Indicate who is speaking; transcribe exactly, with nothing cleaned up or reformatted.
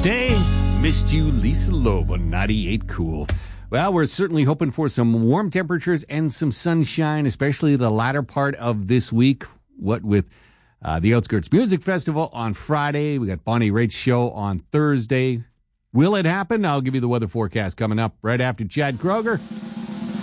Speaker 1: Day. Missed you, Lisa Loeb on ninety-eight Cool. Well, we're certainly hoping for some warm temperatures and some sunshine, especially the latter part of this week. What with uh, the Outskirts Music Festival on Friday. We got Bonnie Raitt's show on Thursday. Will it happen? I'll give you the weather forecast coming up right after Chad Kroger.